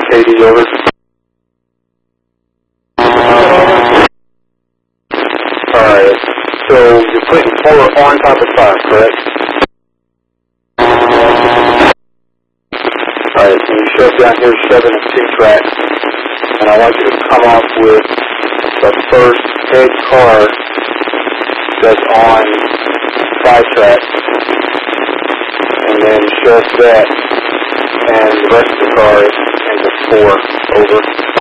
KD, over. Alright, so you're putting 4 on top of 5, correct? Alright, so you shove down here 7 and 2 tracks, and I want you to come off with the first head car that's on 5 tracks, and then shove that and the rest of the cars into 4, over.